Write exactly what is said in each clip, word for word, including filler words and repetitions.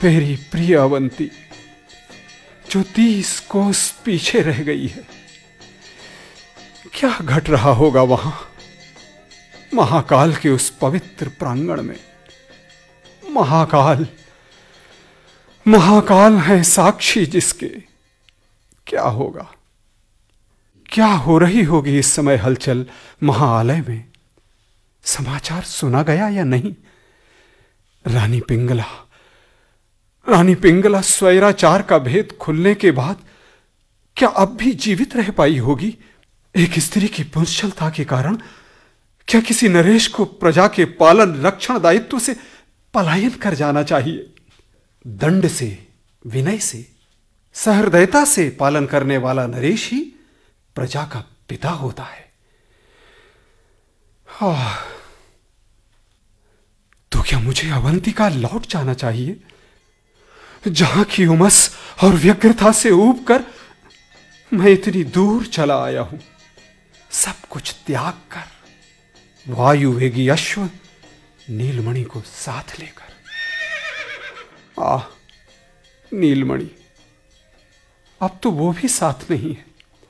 मेरी प्रिय अवंती जो तीस कोस पीछे रह गई है, क्या घट रहा होगा वहां महाकाल के उस पवित्र प्रांगण में। महाकाल महाकाल है साक्षी जिसके। क्या होगा, क्या हो रही होगी इस समय हलचल महाआलय में। समाचार सुना गया या नहीं? रानी पिंगला रानी पिंगला स्वैराचार का भेद खुलने के बाद क्या अब भी जीवित रह पाई होगी? एक स्त्री की पुंसछलता के कारण क्या किसी नरेश को प्रजा के पालन रक्षण दायित्व से पलायन कर जाना चाहिए? दंड से, विनय से, सहृदयता से पालन करने वाला नरेश ही प्रजा का पिता होता है। हाँ, तो क्या मुझे अवंतिका लौट जाना चाहिए, जहां की उमस और व्यग्रता से ऊब कर मैं इतनी दूर चला आया हूं, सब कुछ त्याग कर, वायु वेगी अश्व नीलमणि को साथ लेकर। आह, नीलमणि, अब तो वो भी साथ नहीं है।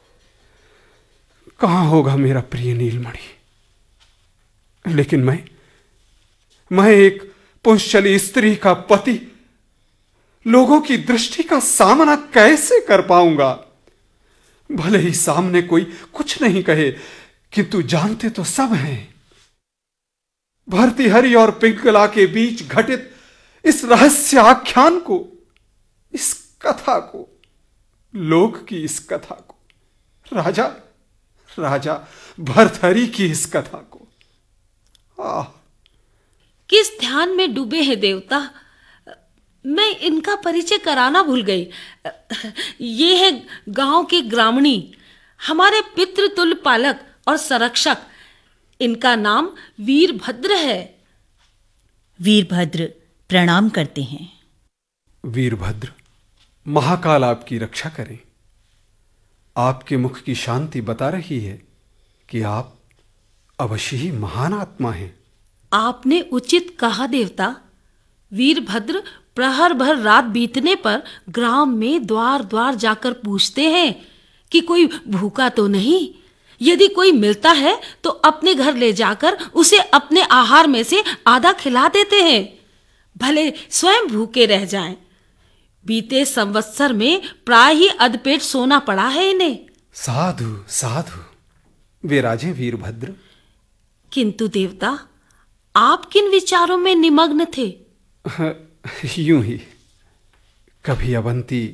कहां होगा मेरा प्रिय नीलमणि? लेकिन मैं मैं एक पुंसचली स्त्री का पति लोगों की दृष्टि का सामना कैसे कर पाऊंगा? भले ही सामने कोई कुछ नहीं कहे, किंतु जानते तो सब हैं। भर्तृहरि और पिंगला के बीच घटित इस रहस्य आख्यान को, इस कथा को, लोक की इस कथा को, राजा राजा भर्तृहरि की इस कथा को। आह, किस ध्यान में डूबे हैं देवता? मैं इनका परिचय कराना भूल गई। ये है गांव के ग्रामणी, हमारे पितृतुल्य पालक और संरक्षक। इनका नाम वीरभद्र है। वीरभद्र प्रणाम करते हैं। वीरभद्र, महाकाल आपकी रक्षा करें। आपके मुख की शांति बता रही है कि आप अवश्य ही महान आत्मा हैं। आपने उचित कहा देवता। वीरभद्र प्रहर भर रात बीतने पर ग्राम में द्वार द्वार जाकर पूछते हैं कि कोई भूखा तो नहीं। यदि कोई मिलता है तो अपने घर ले जाकर उसे अपने आहार में से आधा खिला देते हैं, भले स्वयं भूखे रह जाएं। बीते संवत्सर में प्राय ही अधपेट सोना पड़ा है इन्हें। साधु साधु, वे राजे वीरभद्र। किंतु देवता, आप किन विचारों में निमग्न थे? यूं ही, कभी अवंती